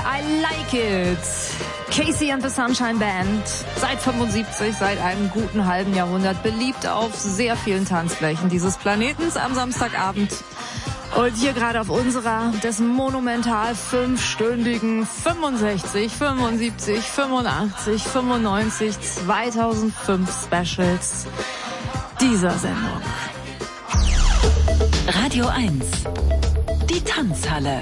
I Like It. Casey and the Sunshine Band. Seit 75, seit einem guten halben Jahrhundert beliebt auf sehr vielen Tanzflächen dieses Planetens am Samstagabend. Und hier gerade auf unserer des monumental 5-stündigen 65, 75, 85, 95, 2005 Specials dieser Sendung. Radio 1. Die Tanzhalle.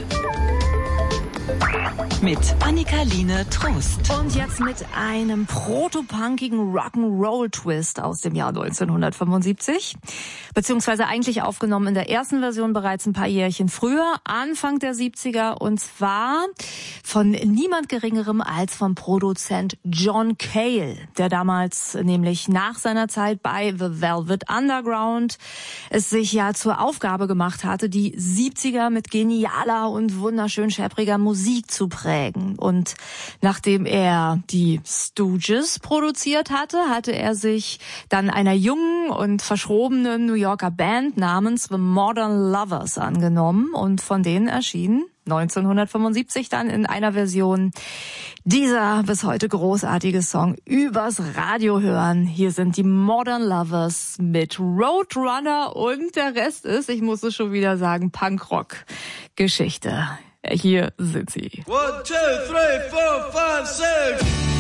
Mit Annika-Line Trost. Und jetzt mit einem protopunkigen Rock'n'Roll-Twist aus dem Jahr 1975. Beziehungsweise eigentlich aufgenommen in der ersten Version bereits ein paar Jährchen früher, Anfang der 70er. Und zwar von niemand Geringerem als vom Produzent John Cale, der damals nämlich nach seiner Zeit bei The Velvet Underground es sich ja zur Aufgabe gemacht hatte, die 70er mit genialer und wunderschön scheppriger Musik zu prägen. Und nachdem er die Stooges produziert hatte, hatte er sich dann einer jungen und verschrobenen New Yorker Band namens The Modern Lovers angenommen und von denen erschien 1975 dann in einer Version dieser bis heute großartige Song übers Radio hören. Hier sind die Modern Lovers mit Roadrunner und der Rest ist, ich muss es schon wieder sagen, Punkrock-Geschichte. Hier sind sie. 1, 2, 3, 4, 5, 6